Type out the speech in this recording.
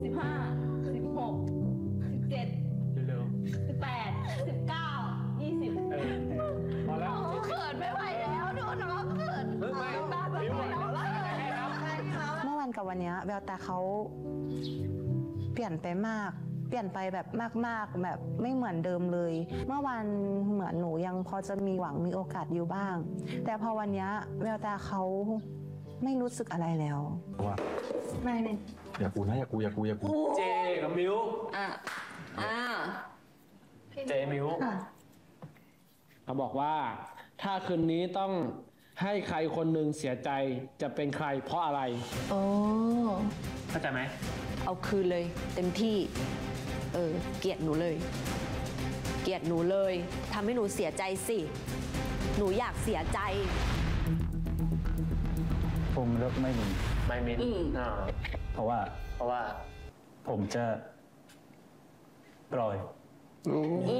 15 16 17 เร็ว 18 19 20 พอแล้วเขินไม่ไหวแล้วดูน้องเขินไม่ไม่ไหวแล้วเมื่อวันกับวันนี้แววตาเขาเปลี่ยนไปมาก เปลี่ยนไปแบบมากๆแบบไม่เหมือนเดิมเลย เมื่อวันเหมือนหนูยังพอจะมีหวังมีโอกาสอยู่บ้าง แต่พอวันนี้แววตาเขาไม่รู้สึกอะไรแล้วว่าไม่อย่ากูนะอย่ากูเจกับมิวอ่ะเจมิวเขาบอกว่าถ้าคืนนี้ต้องให้ใครคนหนึ่งเสียใจจะเป็นใครเพราะอะไรโอ้เข้าใจไหมเอาคืนเลยเต็มที่ เกลียดหนูเลย เกลียดหนูเลยทำให้หนูเสียใจสิ หนูอยากเสียใจผมเลือกไม่มีไม่มินเพราะว่าเพราะว่าผมจะปล่อยอื